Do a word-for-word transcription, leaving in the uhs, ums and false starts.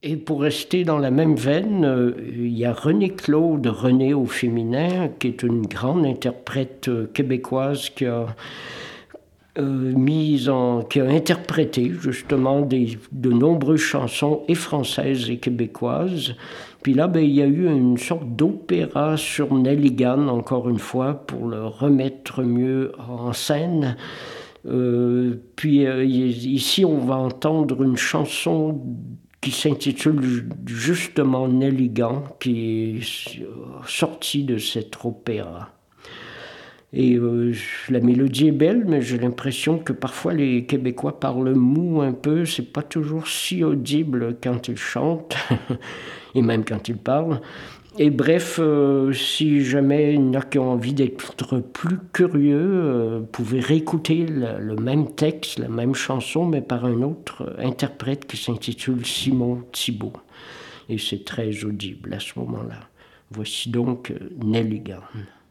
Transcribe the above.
Et pour rester dans la même veine, euh, il y a Renée-Claude René au féminin, qui est une grande interprète euh, québécoise qui a, euh, mise en, qui a interprété justement des, de nombreuses chansons et françaises et québécoises. Puis là, ben, il y a eu une sorte d'opéra sur Nelligan, encore une fois, pour le remettre mieux en scène. Euh, puis euh, ici, on va entendre une chanson qui s'intitule justement Nelligan, qui est sortie de cet opéra. Et euh, la mélodie est belle, mais j'ai l'impression que parfois les Québécois parlent mou un peu. C'est pas toujours si audible quand ils chantent, et même quand ils parlent. Et bref, euh, si jamais il y en a qui ont envie d'être plus curieux, euh, vous pouvez réécouter le, le même texte, la même chanson, mais par un autre interprète qui s'intitule Simon Thibault. Et c'est très audible à ce moment-là. Voici donc euh, Nelligan.